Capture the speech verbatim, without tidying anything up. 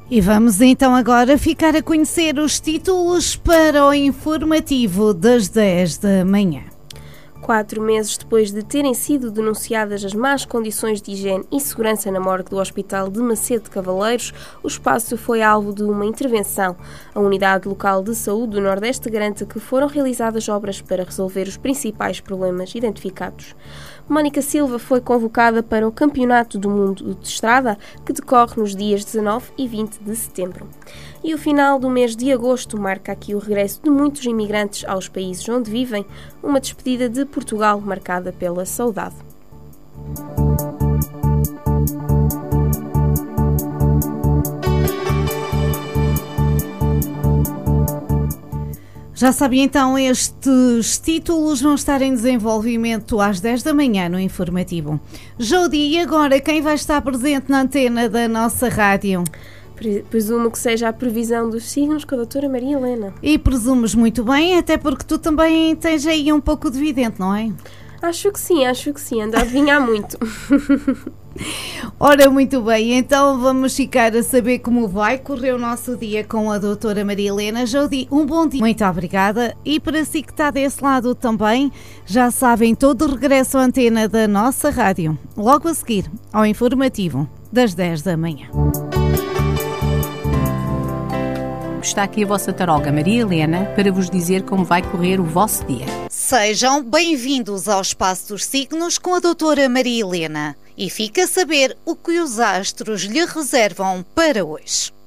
E vamos então agora ficar a conhecer os títulos para o informativo das dez da manhã. Quatro meses depois de terem sido denunciadas as más condições de higiene e segurança na morgue do Hospital de Macedo de Cavaleiros, o espaço foi alvo de uma intervenção. A Unidade Local de Saúde do Nordeste garante que foram realizadas obras para resolver os principais problemas identificados. Mónica Silva foi convocada para o Campeonato do Mundo de Estrada, que decorre nos dias dezanove e vinte de setembro. E o final do mês de agosto marca aqui o regresso de muitos imigrantes aos países onde vivem, uma despedida de Portugal marcada pela saudade. Já sabem então, estes títulos vão estar em desenvolvimento às dez da manhã no informativo. Jodi, e agora quem vai estar presente na antena da nossa rádio? Presumo que seja a previsão dos signos com a doutora Maria Helena. E presumes muito bem, até porque tu também tens aí um pouco de vidente, não é? Acho que sim, acho que sim, ando a adivinhar muito. Ora, muito bem, então vamos ficar a saber como vai correr o nosso dia com a doutora Maria Helena. Jodi, um bom dia. Muito obrigada. E para si que está desse lado também, já sabem, todo o regresso à antena da nossa rádio, logo a seguir ao informativo das dez da manhã. Está aqui a vossa taróloga Maria Helena para vos dizer como vai correr o vosso dia. Sejam bem-vindos ao Espaço dos Signos com a doutora Maria Helena e fica a saber o que os astros lhe reservam para hoje.